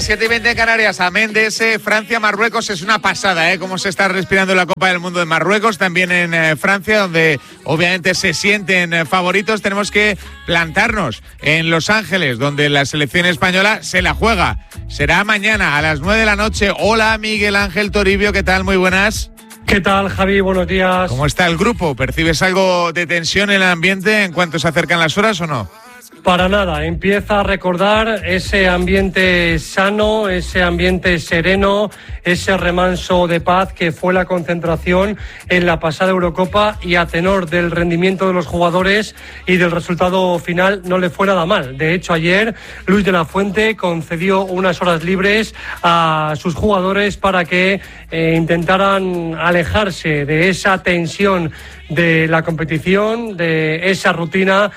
7:20 en Canarias, amén de ese Francia-Marruecos. Es una pasada, cómo se está respirando la Copa del Mundo de Marruecos, también en Francia, donde obviamente se sienten favoritos. Tenemos que plantarnos en Los Ángeles, donde la selección española se la juega. Será mañana a las 9 de la noche. Hola, Miguel Ángel Toribio, ¿qué tal? Muy buenas. ¿Qué tal, Javi? Buenos días. ¿Cómo está el grupo? ¿Percibes algo de tensión en el ambiente en cuanto se acercan las horas o no? Para nada, empieza a recordar ese ambiente sano, ese ambiente sereno, ese remanso de paz que fue la concentración en la pasada Eurocopa, y a tenor del rendimiento de los jugadores y del resultado final no le fue nada mal. De hecho, ayer Luis de la Fuente concedió unas horas libres a sus jugadores para que intentaran alejarse de esa tensión de la competición, de esa rutina,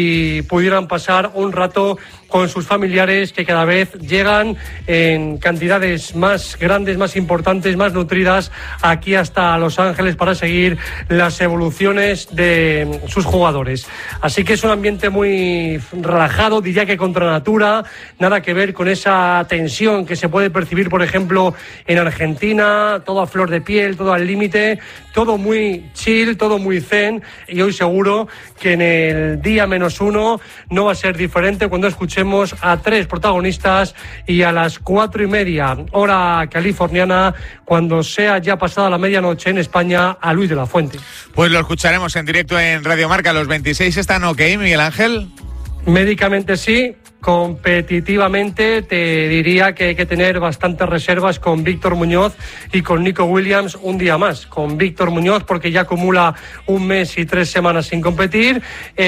y pudieran pasar un rato con sus familiares, que cada vez llegan en cantidades más grandes, más importantes, más nutridas aquí hasta Los Ángeles para seguir las evoluciones de sus jugadores. Así que es un ambiente muy relajado, diría que contra natura, nada que ver con esa tensión que se puede percibir, por ejemplo, en Argentina, todo a flor de piel, todo al límite, todo muy chill, todo muy zen, y hoy seguro que en el día -1 no va a ser diferente cuando escuchemos a tres protagonistas, y a las 4:30 hora californiana, cuando sea ya pasada la medianoche en España, a Luis de la Fuente. Pues lo escucharemos en directo en Radio Marca. ¿Los 26 están ok, Miguel Ángel? Médicamente sí. Competitivamente te diría que hay que tener bastantes reservas con Víctor Muñoz y con Nico Williams un día más. Con Víctor Muñoz porque ya acumula 1 mes y 3 semanas sin competir,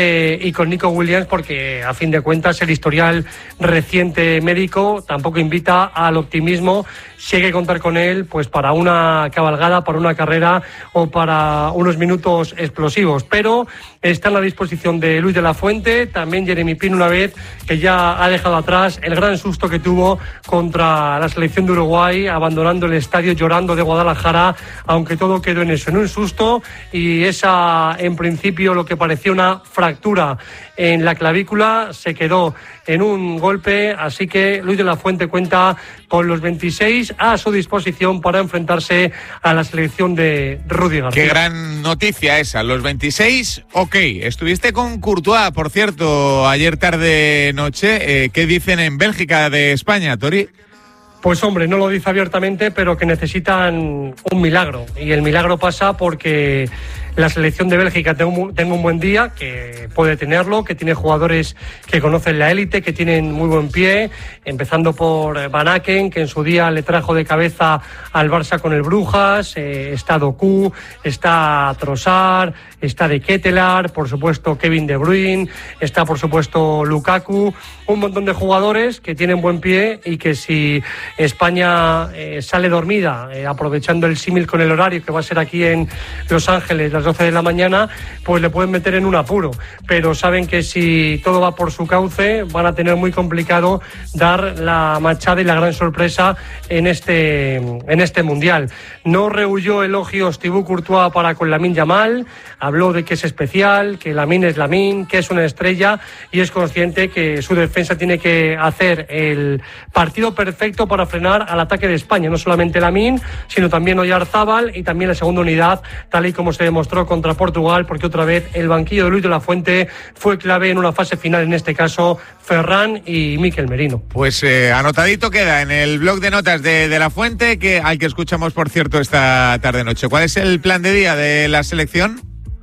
y con Nico Williams porque, a fin de cuentas, el historial reciente médico tampoco invita al optimismo. Si hay que contar con él, pues para una cabalgada, para una carrera o para unos minutos explosivos. Pero está a la disposición de Luis de la Fuente, también Jeremy Pino, una vez que ya ha dejado atrás el gran susto que tuvo contra la selección de Uruguay, abandonando el estadio llorando de Guadalajara, aunque todo quedó en eso, en un susto, y esa, en principio, lo que parecía una fractura en la clavícula, se quedó en un golpe. Así que Luis de la Fuente cuenta con los 26 a su disposición para enfrentarse a la selección de Rudi García. Qué gran noticia esa, los 26, ok. Estuviste con Courtois, por cierto, ayer tarde-noche. ¿Qué dicen en Bélgica de España, Tori? Pues hombre, no lo dice abiertamente, pero que necesitan un milagro. Y el milagro pasa porque la selección de Bélgica tenga un buen día, que puede tenerlo, que tiene jugadores que conocen la élite, que tienen muy buen pie, empezando por Van Aken, que en su día le trajo de cabeza al Barça con el Brujas, está Doku, está Trossard, está De Ketelaar, por supuesto Kevin De Bruyne, está por supuesto Lukaku, un montón de jugadores que tienen buen pie, y que si España sale dormida, aprovechando el símil con el horario que va a ser aquí en Los Ángeles, las 12 de la mañana, pues le pueden meter en un apuro. Pero saben que si todo va por su cauce, van a tener muy complicado dar la machada y la gran sorpresa en este Mundial. No rehuyó elogios Thibaut Courtois para con Lamine Yamal, habló de que es especial, que Lamine es Lamine, que es una estrella, y es consciente que su defensa tiene que hacer el partido perfecto para frenar al ataque de España, no solamente Lamine, sino también Oyarzábal y también la segunda unidad, tal y como se demostró contra Portugal, porque otra vez el banquillo de Luis de la Fuente fue clave en una fase final, en este caso Ferran y Mikel Merino. Pues anotadito queda en el blog de notas de la Fuente, al que escuchamos, por cierto, esta tarde-noche. ¿Cuál es el plan de día de la selección?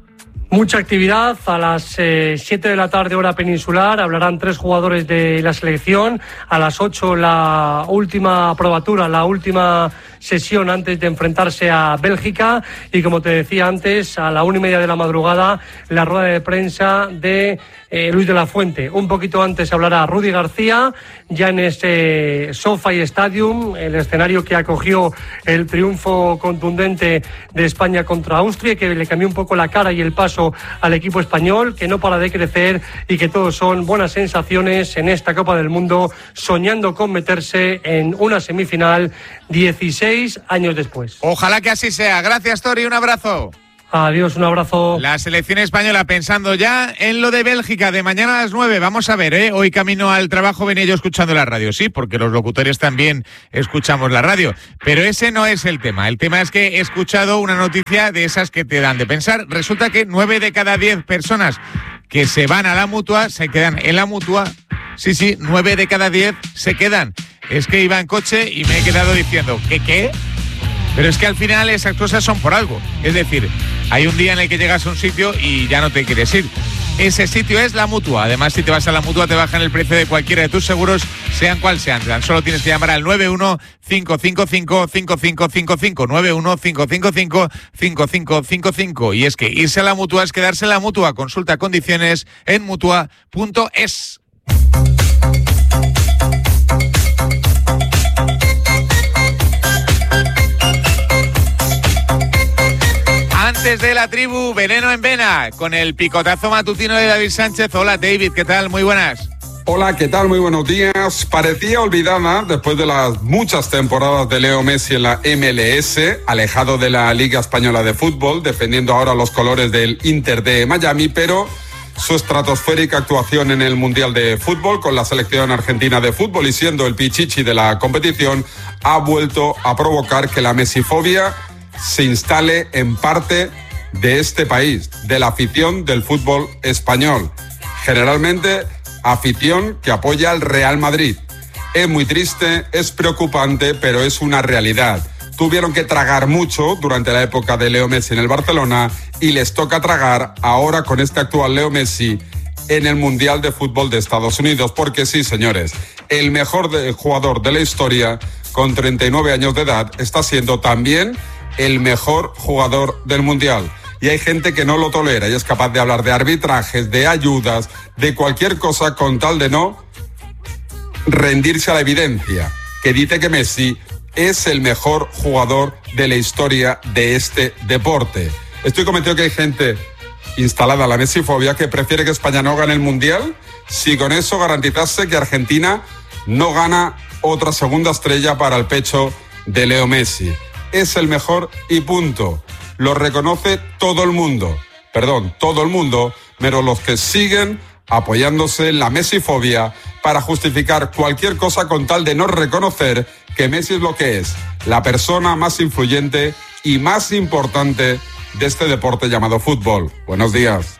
Mucha actividad. A las 7 de la tarde, hora peninsular, hablarán 3 jugadores de la selección. A las 8 la última probatura, la última sesión antes de enfrentarse a Bélgica. Y como te decía antes, a la 1:30 de la madrugada, la rueda de prensa de Luis de la Fuente. Un poquito antes hablará Rudi García, ya en ese SoFi Stadium, el escenario que acogió el triunfo contundente de España contra Austria, que le cambió un poco la cara y el paso al equipo español, que no para de crecer y que todos son buenas sensaciones en esta Copa del Mundo, soñando con meterse en una semifinal 16 años después. Ojalá que así sea. Gracias, Tori, un abrazo. Adiós, un abrazo. La selección española pensando ya en lo de Bélgica de mañana a las 9. Vamos a ver, hoy camino al trabajo venía yo escuchando la radio, sí, porque los locutores también escuchamos la radio. Pero ese no es el tema. El tema es que he escuchado una noticia de esas que te dan de pensar. Resulta que 9 de cada 10 personas que se van a la Mutua se quedan en la Mutua. Sí, 9 de cada 10 se quedan. Es que iba en coche y me he quedado diciendo, ¿qué? Pero es que al final esas cosas son por algo. Es decir, hay un día en el que llegas a un sitio y ya no te quieres ir. Ese sitio es la Mutua. Además, si te vas a la Mutua te bajan el precio de cualquiera de tus seguros, sean cual sean. Tan solo tienes que llamar al 91-555-5555. 91-555-5555. Y es que irse a la Mutua es quedarse en la Mutua. Consulta condiciones en mutua.es. Antes de la tribu, veneno en vena, con el picotazo matutino de David Sánchez. Hola David, ¿qué tal? Muy buenas. Hola, ¿qué tal? Muy buenos días. Parecía olvidada después de las muchas temporadas de Leo Messi en la MLS, alejado de la Liga Española de Fútbol, defendiendo ahora los colores del Inter de Miami, pero su estratosférica actuación en el Mundial de Fútbol con la selección argentina de fútbol y siendo el pichichi de la competición, ha vuelto a provocar que la mesifobia se instale en parte de este país, de la afición del fútbol español. Generalmente, afición que apoya al Real Madrid. Es muy triste, es preocupante, pero es una realidad. Tuvieron que tragar mucho durante la época de Leo Messi en el Barcelona y les toca tragar ahora con este actual Leo Messi en el Mundial de Fútbol de Estados Unidos. Porque sí, señores, el mejor jugador de la historia, con 39 años de edad, está siendo también el mejor jugador del Mundial. Y hay gente que no lo tolera y es capaz de hablar de arbitrajes, de ayudas, de cualquier cosa con tal de no rendirse a la evidencia, que dice que Messi es el mejor jugador de la historia de este deporte. Estoy convencido que hay gente instalada en la mesifobia que prefiere que España no gane el Mundial si con eso garantizase que Argentina no gana otra segunda estrella para el pecho de Leo Messi. Es el mejor y punto. Lo reconoce todo el mundo. Todo el mundo, pero los que siguen apoyándose en la mesifobia para justificar cualquier cosa con tal de no reconocer que Messi es lo que es, la persona más influyente y más importante de este deporte llamado fútbol. Buenos días.